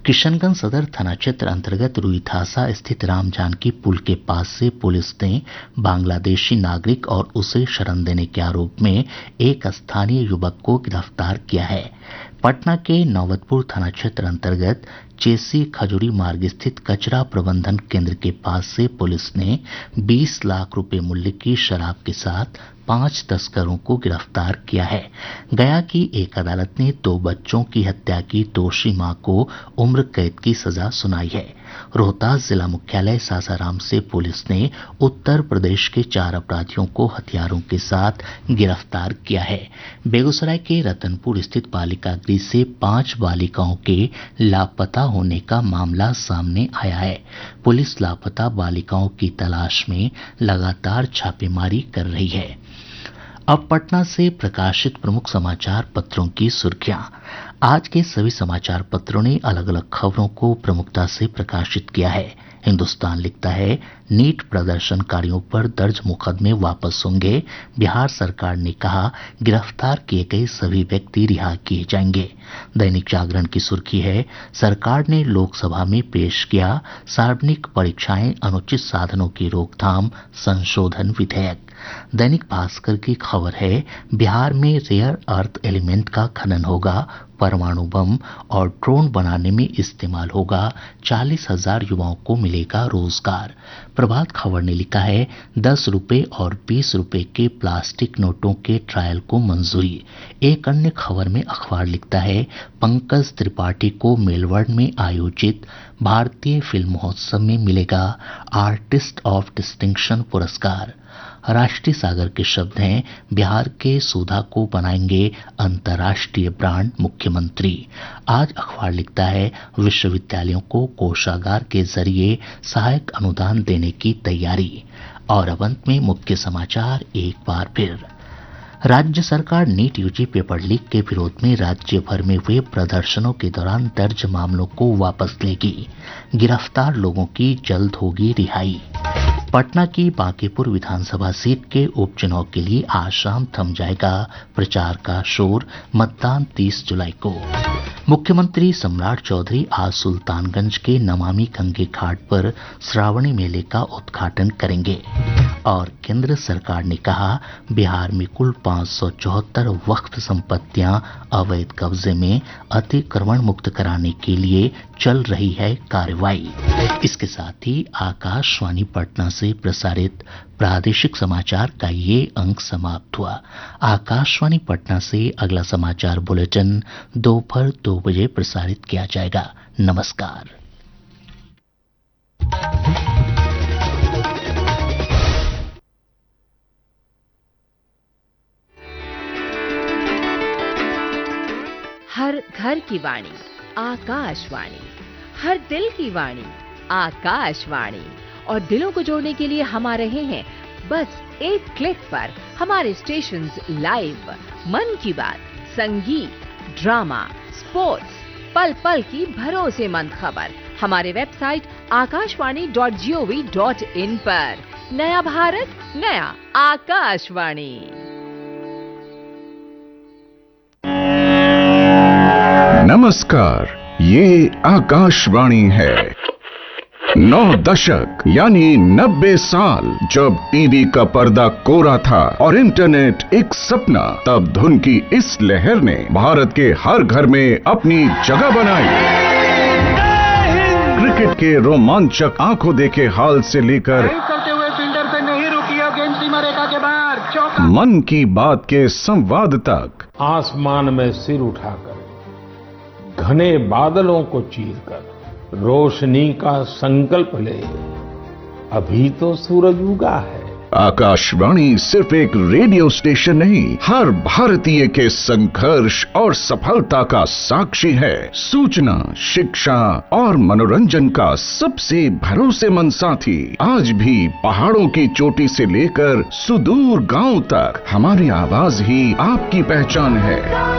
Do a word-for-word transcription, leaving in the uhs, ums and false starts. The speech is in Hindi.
किशनगंज सदर थाना क्षेत्र अंतर्गत रुईठासा स्थित राम जानकी पुल के पास से पुलिस ने बांग्लादेशी नागरिक और उसे शरण देने के आरोप में एक स्थानीय युवक को गिरफ्तार किया है। पटना के नौबतपुर थाना क्षेत्र अंतर्गत चेसी खजूरी मार्ग स्थित कचरा प्रबंधन केंद्र के पास से पुलिस ने बीस लाख रुपए मूल्य की शराब के साथ पांच तस्करों को गिरफ्तार किया है। गया की एक अदालत ने दो बच्चों की हत्या की दोषी मां को उम्र कैद की सजा सुनाई है। रोहतास जिला मुख्यालय सासाराम से पुलिस ने उत्तर प्रदेश के चार अपराधियों को हथियारों के साथ गिरफ्तार किया है। बेगूसराय के रतनपुर स्थित बालिका गृह से पांच बालिकाओं के लापता होने का मामला सामने आया है। पुलिस लापता बालिकाओं की तलाश में लगातार छापेमारी कर रही है। अब पटना से प्रकाशित प्रमुख समाचार पत्रों की सुर्खियां। आज के सभी समाचार पत्रों ने अलग अलग खबरों को प्रमुखता से प्रकाशित किया है। हिन्दुस्तान लिखता है, नीट प्रदर्शनकारियों पर दर्ज मुकदमे वापस होंगे। बिहार सरकार ने कहा, गिरफ्तार किए गए सभी व्यक्ति रिहा किए जाएंगे। दैनिक जागरण की सुर्खी है, सरकार ने लोकसभा में पेश किया सार्वजनिक परीक्षाएं अनुचित साधनों की रोकथाम संशोधन विधेयक। दैनिक भास्कर की खबर है, बिहार में रेयर अर्थ एलिमेंट का खनन होगा, परमाणु बम और ड्रोन बनाने में इस्तेमाल होगा, चालीस हजार युवाओं को मिलेगा रोजगार। प्रभात खबर ने लिखा है, दस रुपए और बीस रुपए के प्लास्टिक नोटों के ट्रायल को मंजूरी। एक अन्य खबर में अखबार लिखता है, पंकज त्रिपाठी को मेलबर्न में आयोजित भारतीय फिल्म महोत्सव में मिलेगा आर्टिस्ट ऑफ डिस्टिंक्शन पुरस्कार। राष्ट्रीय सागर के शब्द हैं, बिहार के सुधा को बनाएंगे अंतर्राष्ट्रीय ब्रांड मुख्यमंत्री। आज अखबार लिखता है, विश्वविद्यालयों को कोषागार के जरिए सहायक अनुदान देने की तैयारी। और अब अंत में मुख्य समाचार एक बार फिर। राज्य सरकार नीट यूजी पेपर लीक के विरोध में राज्य भर में हुए प्रदर्शनों के दौरान दर्ज मामलों को वापस लेगी। गिरफ्तार लोगों की जल्द होगी रिहाई। पटना की बांकीपुर विधानसभा सीट के उपचुनाव के लिए आज शाम थम जाएगा प्रचार का शोर। मतदान तीस जुलाई को। मुख्यमंत्री सम्राट चौधरी आज सुल्तानगंज के नमामि गंगे घाट पर श्रावणी मेले का उद्घाटन करेंगे। और केंद्र सरकार ने कहा, बिहार में कुल पाँच सौ चौहत्तर वक्फ संपत्तियां अवैध कब्जे में अतिक्रमण मुक्त कराने के लिए चल रही है कार्रवाई। इसके साथ ही आकाशवाणी पटना से प्रसारित प्रादेशिक समाचार का ये अंक समाप्त हुआ। आकाशवाणी पटना से अगला समाचार बुलेटिन दोपहर दो बजे प्रसारित किया जाएगा। नमस्कार। हर घर की वाणी आकाशवाणी, हर दिल की वाणी आकाशवाणी। और दिलों को जोड़ने के लिए हम आ रहे हैं बस एक क्लिक पर। हमारे स्टेशंस लाइव, मन की बात, संगीत, ड्रामा, स्पोर्ट्स, पल पल की भरोसेमंद खबर हमारे website Akashvani dot G O V dot in पर। नया भारत, नया आकाशवाणी। नमस्कार, ये आकाशवाणी है। नौ दशक यानी नब्बे साल जब टीवी का पर्दा कोरा था और इंटरनेट एक सपना, तब धुन की इस लहर ने भारत के हर घर में अपनी जगह बनाई। क्रिकेट के रोमांचक आंखों देखे हाल से लेकर करते हुए फील्डर से नहीं रुकी और गेंद सीमा रेखा के बाहर चौका। मन की बात के संवाद तक, आसमान में सिर उठाकर, घने बादलों को चीरकर रोशनी का संकल्प ले, अभी तो सूरज उगा है। आकाशवाणी सिर्फ एक रेडियो स्टेशन नहीं, हर भारतीय के संघर्ष और सफलता का साक्षी है। सूचना, शिक्षा और मनोरंजन का सबसे भरोसेमंद साथी। आज भी पहाड़ों की चोटी से लेकर सुदूर गांव तक हमारी आवाज ही आपकी पहचान है।